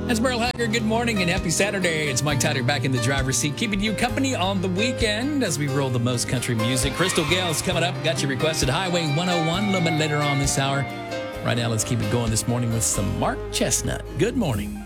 That's Merle Hager. Good morning and happy Saturday. It's Mike Tyler back in the driver's seat, keeping you company on the weekend as we roll the most country music. Crystal Gale's coming up. Got you requested Highway 101 a little bit later on this hour. Right now, let's keep it going this morning with some Mark Chestnut. Good morning.